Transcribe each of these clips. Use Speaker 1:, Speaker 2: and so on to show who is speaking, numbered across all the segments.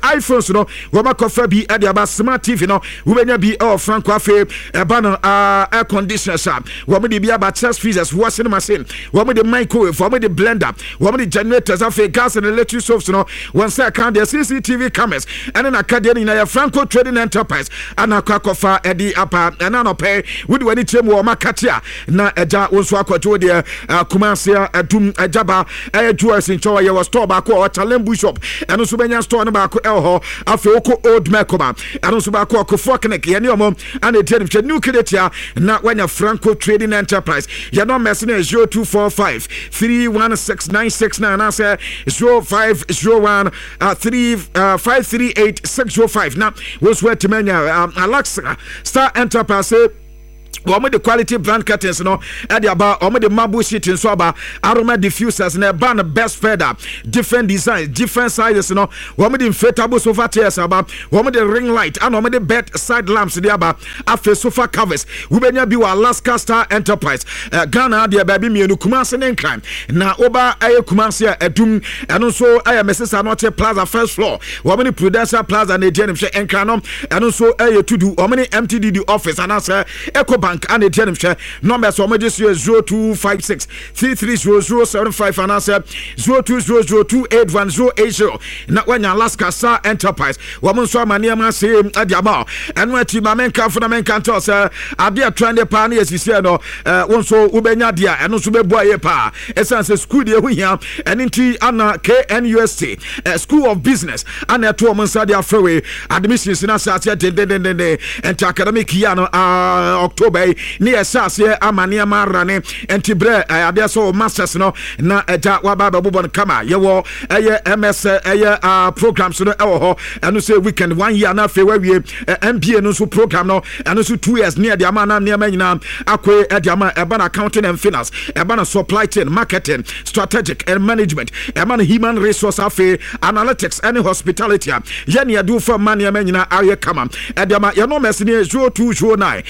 Speaker 1: iPhones no woma kofa bi ade aba smart TV no wobenya bi Franco afe eba no air conditioners woma de bi aba chest freezers washing machine woma de microwave woma de blender woma de generators afe gas and electric stoves no one say account the CCTV cameras and na kade ni na Franco Trading Enterprise ana kofa edi apa na no pay wodi wani chem wo makatia na eja wonso akwato de Kumasi adum ajaba jewels in chowa ye was store ba ko Chalembu shop eno so benya store no ba ko elho afi oko old Mekoma eno so ba ko Foknek ye ne omo ana tie hwe new creatia na wanya Franco Trading Enterprise ye no mesene 0245 316969 na say 0501 538605 na was where to menya Alexa Star Enterprise Wama the quality brand curtains no at the about the marble sheet in Swaba aroma diffusers and a ban best feather different designs different sizes no wama the inflatable sofa chairs about wama the ring light and wama the bed side lamps the about after sofa covers we benya bi wa Alaska Star Enterprise Ghana the baby me no Kumasi crime na oba aye Kumasi edum and so aye Mrs. Anoche Plaza first floor wama the Prudential Plaza na je nhwe enkranom and so aye to do wama the MTDD office and answer Eco Bank and the tennis numbers for emergency 0256 330075 and answer 0200281080. Not when Alaska Star Enterprise. Woman saw my name and say at the about and when my men come for the men can't toss I dear trying pioneers he said no one so ubenya dia and also be boy pa essence school there we here and into Anna KNUST School of Business and at 2 months their freeway admissions in Assassia and academic year October ni esase amania marane entibre ade so masters no na eja waba babobon kama ye wo eye MS eye programs no ewo ho eno say weekend 1 year na fe wawie MBA no so program no eno so 2 years near the amana near nyina akwe ede ama eba accounting and finance eba supply chain marketing strategic and management eba human resource afi analytics and hospitality ye ne do for man nyina aye kama ede ama ye no mess ne 0209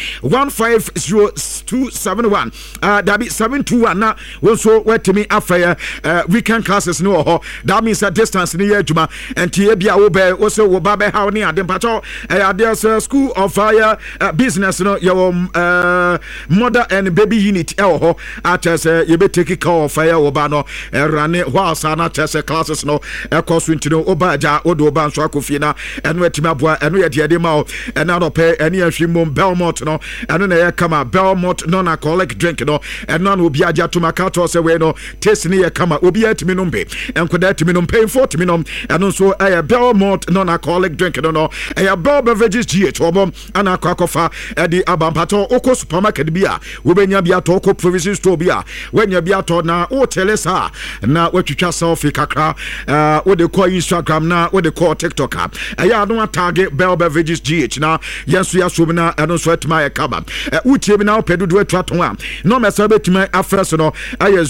Speaker 1: 150271 that be 721 na so wetimi afaya weekend classes no ho that means a distance ni adwuma enti bia wo be wo so wo ba be ha ni ade mpacho ade school of fire business no your mother and baby unit ho at you be take care of fire wo ba no rane whilst na test classes no course into no obaja odo ba nso akofie na eno etimi aboa eno ye de ma ena no pe eni ahwimom Belmont no eno na kama Belmont non-alcoholic drink no and none will be a jatumacato say we no taste near kama obi atimi nombe and could that minimum pay 40 minimum and also a Belmont non-alcoholic drink no a Bell beverages GH obom and a quackofa at the Abampato Oko supermarket beer wobenya bia toko provision store beer when you be at na o tell us na what you just selfie kakra what they call Instagram na what they call TikTok I don't target Bell beverages GH na yes we are subina and also at my kaba utie bi na opedu do atwato a no mesa betima afreso no aye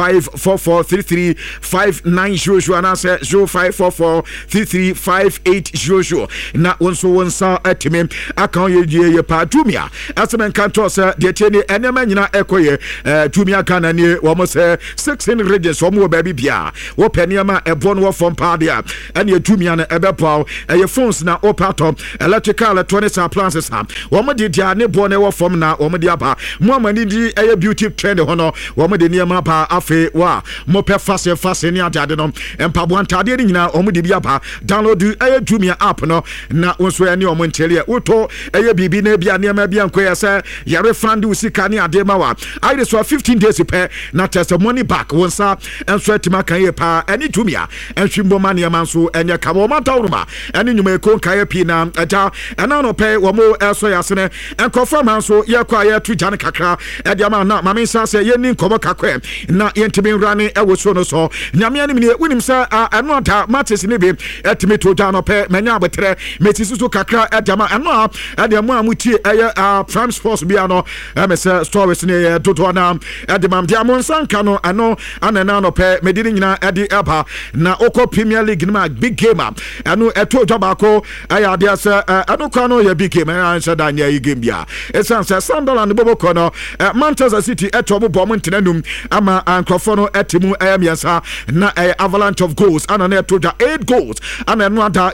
Speaker 1: 0544335900 na say 0544335800 na wonso wonsa atime account ye pa tumia asemen kanto say de tieni enema nyina ekoye tumia kana ni wo mo say 16 regions wo mo ba bibia wo peniama ebo no wo fom pa dia ene tumia na ebepaw eye phones na opatom electrical electronics appliances wo mo de dia ne bo na wo fom na wo mo de aba mo amani di eye beauty trend hono wo mo de niam pa afe wa mo pe fase ni adade no empabo antade ni nyina wo mo de bia pa download eye tumia app no na wonso ene wo mo ntele woto eye bibi na bia niam bia nkoya say yare fund usika ni ade ma wa I so 15 days pe na test money back wonsa enso atima kan ye pa ene tumia enhwimbo ma niam nso enye ka wo mata uruma ene nyuma ekon kan ye pi na eta ena no pe wo mo eso yasene enkofa man so ye kwa ye tu jan kakra e dia ma na mame nsa se ye ni nkobo kakra na ye ntimi nrane e wo so no so nyame anim ne wonim sa eno ata matis ne bi etimi to jan no pe manya abetre metisusu kakra e dia ma eno e dia mu amutie e prime sports bia no e me se stories ne ye dodo na e dia ma dia mo nsanka no ano anana no pe medini nyina e di eba na oko Premier League ma big game eno eto jabako aya dia se eno kwa no ye big game e say da nya game bia esanse Sunderland bobo kono Manchester City eto bobo montenanum ama ankrofo no etimu ayamiasa na avalanche of goals ana na eto 8 goals ana no ada